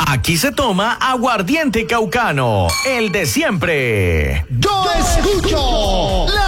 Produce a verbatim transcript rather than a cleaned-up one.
Aquí se toma aguardiente caucano, el de siempre. Yo escucho la